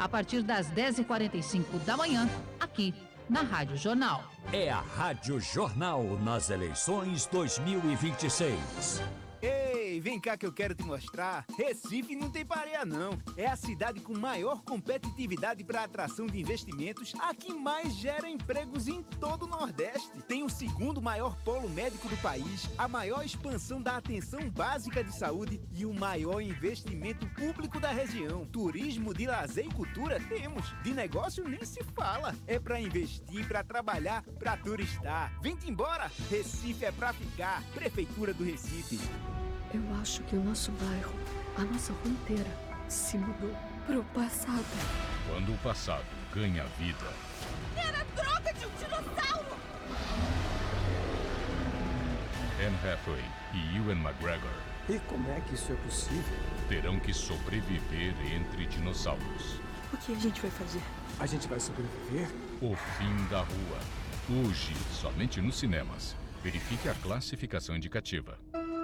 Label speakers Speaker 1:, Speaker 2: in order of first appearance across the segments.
Speaker 1: a partir das 10h45 da manhã, aqui na Rádio Jornal.
Speaker 2: É a Rádio Jornal nas eleições 2026.
Speaker 3: Ei, vem cá que eu quero te mostrar. Recife não tem pareia não. É a cidade com maior competitividade para atração de investimentos, a que mais gera empregos em todo o Nordeste. Tem o segundo maior polo médico do país, a maior expansão da atenção básica de saúde e o maior investimento público da região. Turismo, de lazer e cultura temos. De negócio nem se fala. É para investir, para trabalhar, para turistar. Vem-te embora. Recife é para ficar. Prefeitura do Recife.
Speaker 4: Eu acho que o nosso bairro, a nossa rua inteira, se mudou pro passado.
Speaker 5: Quando o passado ganha vida.
Speaker 6: Era droga de um dinossauro!
Speaker 5: Anne Hathaway e Ewan McGregor.
Speaker 7: E como é que isso é possível?
Speaker 5: Terão que sobreviver entre dinossauros.
Speaker 4: O que a gente vai fazer?
Speaker 7: A gente vai sobreviver?
Speaker 5: O fim da rua. Hoje, somente nos cinemas. Verifique a classificação indicativa.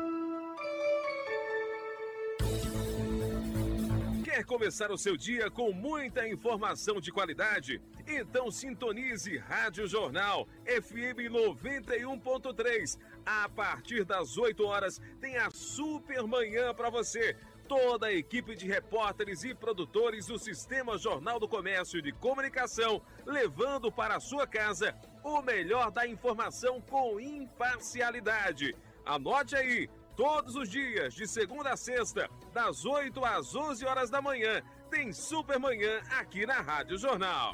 Speaker 8: Quer começar o seu dia com muita informação de qualidade? Então sintonize Rádio Jornal FM 91.3. A partir das 8 horas tem a Super Manhã para você. Toda a equipe de repórteres e produtores do Sistema Jornal do Comércio e de Comunicação, levando para a sua casa o melhor da informação com imparcialidade. Anote aí. Todos os dias, de segunda a sexta, das 8 às 11 horas da manhã, tem Super Manhã aqui na Rádio Jornal.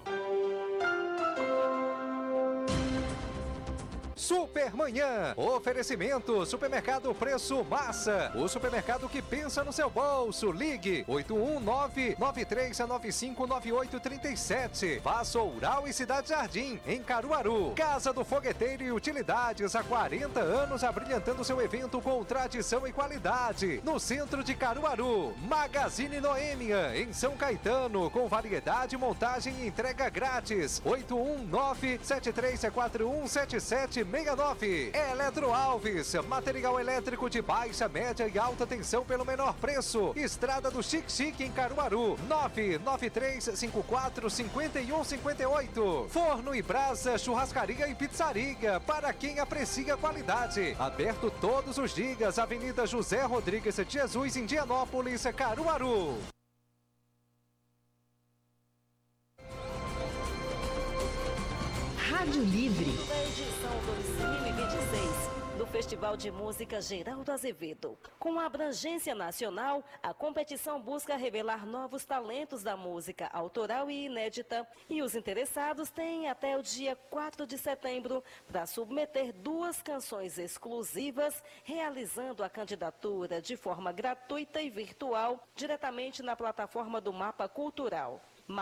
Speaker 9: Supermanhã, oferecimento, supermercado Preço Massa, o supermercado que pensa no seu bolso. Ligue 819-9395-9837. Vassoural e Cidade Jardim, em Caruaru. Casa do Fogueteiro e Utilidades, há 40 anos abrilhantando seu evento com tradição e qualidade. No centro de Caruaru. Magazine Noêmia, em São Caetano, com variedade, montagem e entrega grátis. 819-7341-7769. Eletro Alves, material elétrico de baixa, média e alta tensão pelo menor preço. Estrada do Xique-Xique, em Caruaru. 993545158. Forno e Brasa, churrascaria e pizzaria, para quem aprecia qualidade. Aberto todos os dias. Avenida José Rodrigues de Jesus, Indianópolis, Caruaru.
Speaker 1: Rádio Livre.
Speaker 10: Na edição 2026 do Festival de Música Geraldo Azevedo. Com abrangência nacional, a competição busca revelar novos talentos da música autoral e inédita, e os interessados têm até o dia 4 de setembro para submeter 2 canções exclusivas, realizando a candidatura de forma gratuita e virtual, diretamente na plataforma do Mapa Cultural.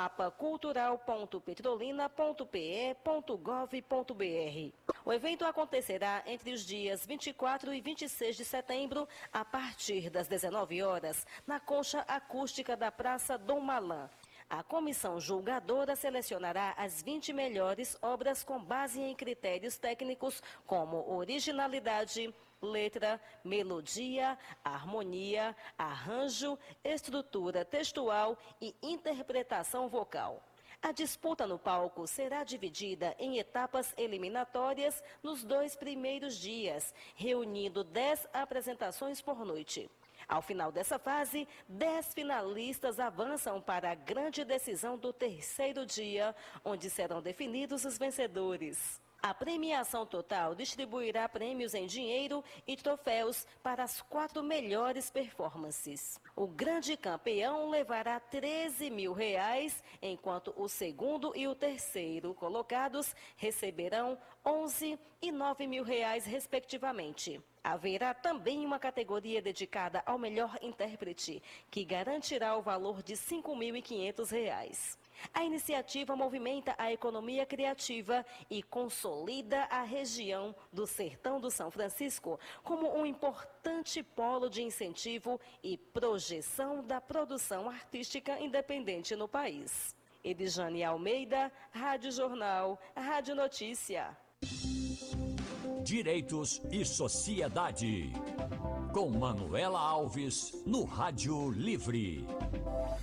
Speaker 10: mapacultural.petrolina.pe.gov.br. O evento acontecerá entre os dias 24 e 26 de setembro, a partir das 19 horas, na concha acústica da Praça Dom Malan. A comissão julgadora selecionará as 20 melhores obras com base em critérios técnicos como originalidade, letra, melodia, harmonia, arranjo, estrutura textual e interpretação vocal. A disputa no palco será dividida em etapas eliminatórias nos 2 primeiros dias, reunindo 10 apresentações por noite. Ao final dessa fase, 10 finalistas avançam para a grande decisão do 3º dia, onde serão definidos os vencedores. A premiação total distribuirá prêmios em dinheiro e troféus para as 4 melhores performances. O grande campeão levará R$13 mil, enquanto o segundo e o terceiro colocados receberão R$11 e R$9 mil, respectivamente. Haverá também uma categoria dedicada ao melhor intérprete, que garantirá o valor de R$ 5.500. A iniciativa movimenta a economia criativa e consolida a região do Sertão do São Francisco como um importante polo de incentivo e projeção da produção artística independente no país. Edjane Almeida, Rádio Jornal, Rádio Notícia.
Speaker 2: Direitos e Sociedade, com Manuela Alves, no Rádio Livre.